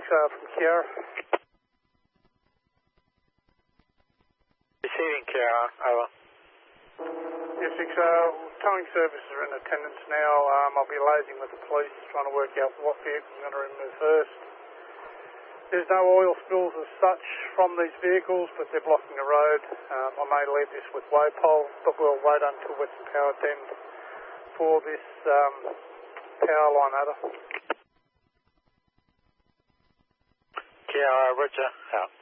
from Kiara. Receiving Kiara, over. Yes, 6, towing services are in attendance now. I'll be liaising with the police, trying to work out what vehicle I'm going to remove first. There's no oil spills as such from these vehicles, but they're blocking the road. I may leave this with Waypole, but we'll wait until Western Power attend for this power line, over. Kiara, Roger, out.